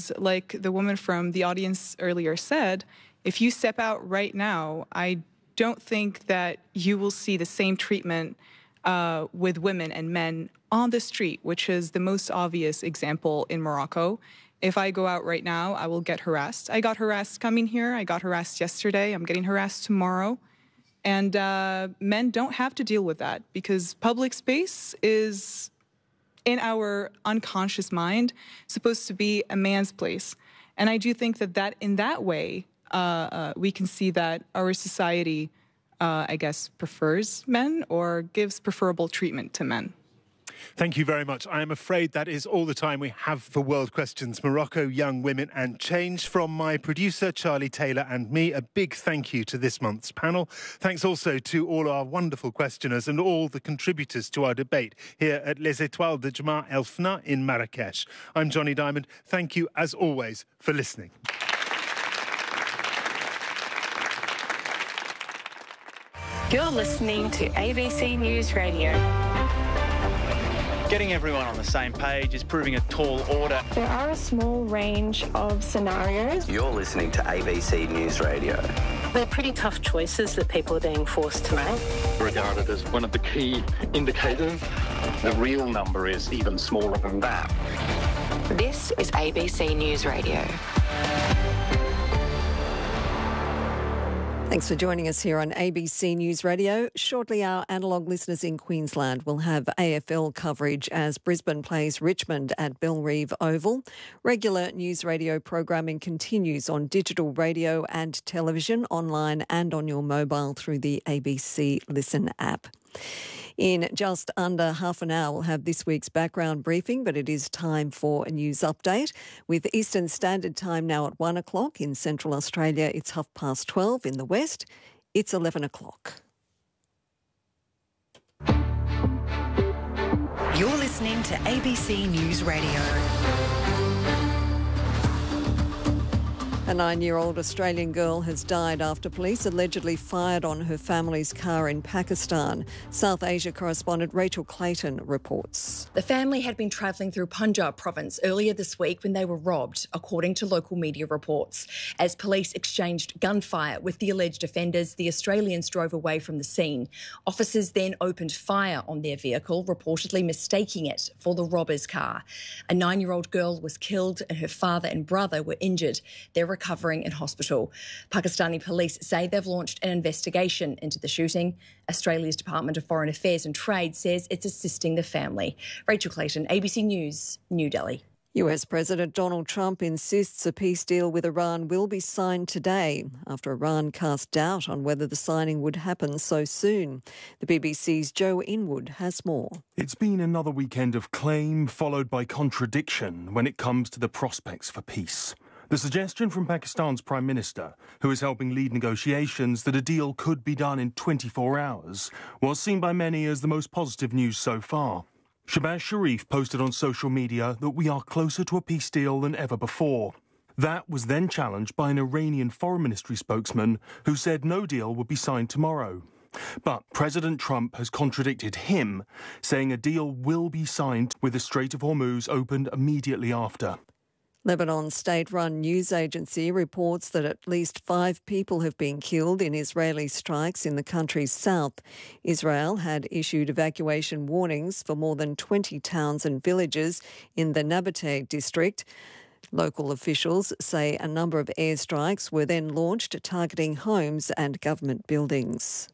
And like the woman from the audience earlier said, if you step out right now, I don't think that you will see the same treatment with women and men on the street, which is the most obvious example in Morocco. If I go out right now, I will get harassed. I got harassed coming here. I got harassed yesterday. I'm getting harassed tomorrow. And men don't have to deal with that because public space is, in our unconscious mind, supposed to be a man's place. And I do think that in that way, we can see that our society, I guess, prefers men or gives preferable treatment to men. Thank you very much. I am afraid that is all the time we have for World Questions, Morocco, Young Women and Change. From my producer, Charlie Taylor, and me, a big thank you to this month's panel. Thanks also to all our wonderful questioners and all the contributors to our debate here at Les Étoiles de Jemaah El Fna in Marrakesh. I'm Johnny Diamond. Thank you, as always, for listening. You're listening to ABC News Radio. Getting everyone on the same page is proving a tall order. There are a small range of scenarios. You're listening to ABC News Radio. They're pretty tough choices that people are being forced to make. Regarded as one of the key indicators. The real number is even smaller than that. This is ABC News Radio. Thanks for joining us here on ABC News Radio. Shortly, our analogue listeners in Queensland will have AFL coverage as Brisbane plays Richmond at Bellerive Oval. Regular news radio programming continues on digital radio and television, online and on your mobile through the ABC Listen app. In just under half an hour, we'll have this week's background briefing, but it is time for a news update. With Eastern Standard Time now at 1 o'clock. In Central Australia, it's 12:30. In the West, it's 11 o'clock. You're listening to ABC News Radio. A 9-year-old Australian girl has died after police allegedly fired on her family's car in Pakistan. South Asia correspondent Rachel Clayton reports. The family had been travelling through Punjab province earlier this week when they were robbed, according to local media reports. As police exchanged gunfire with the alleged offenders, the Australians drove away from the scene. Officers then opened fire on their vehicle, reportedly mistaking it for the robber's car. A 9-year-old girl was killed and her father and brother were injured. They're recovering in hospital. Pakistani police say they've launched an investigation into the shooting. Australia's Department of Foreign Affairs and Trade says it's assisting the family. Rachel Clayton, ABC News, New Delhi. US President Donald Trump insists a peace deal with Iran will be signed today after Iran cast doubt on whether the signing would happen so soon. The BBC's Joe Inwood has more. It's been another weekend of claim followed by contradiction when it comes to the prospects for peace. The suggestion from Pakistan's Prime Minister, who is helping lead negotiations that a deal could be done in 24 hours, was seen by many as the most positive news so far. Shahbaz Sharif posted on social media that we are closer to a peace deal than ever before. That was then challenged by an Iranian Foreign Ministry spokesman who said no deal would be signed tomorrow. But President Trump has contradicted him, saying a deal will be signed with the Strait of Hormuz opened immediately after. Lebanon's state-run news agency reports that at least 5 people have been killed in Israeli strikes in the country's south. Israel had issued evacuation warnings for more than 20 towns and villages in the Nabateh district. Local officials say a number of airstrikes were then launched targeting homes and government buildings.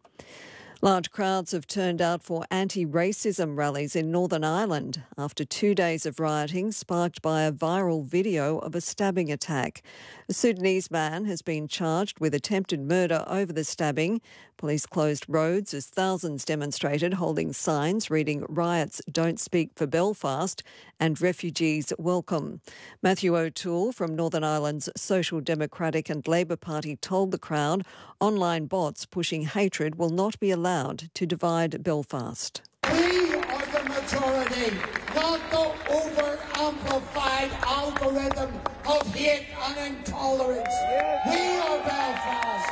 Large crowds have turned out for anti-racism rallies in Northern Ireland after 2 days of rioting sparked by a viral video of a stabbing attack. A Sudanese man has been charged with attempted murder over the stabbing. Police closed roads as thousands demonstrated, holding signs reading "Riots Don't Speak for Belfast" and "Refugees Welcome." Matthew O'Toole from Northern Ireland's Social Democratic and Labour Party told the crowd online bots pushing hatred will not be allowed to divide Belfast. We are the majority, not the over-amplified algorithm of hate and intolerance. We are Belfast.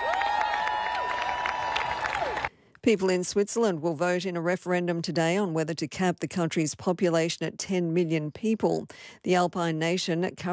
People in Switzerland will vote in a referendum today on whether to cap the country's population at 10 million people. The Alpine nation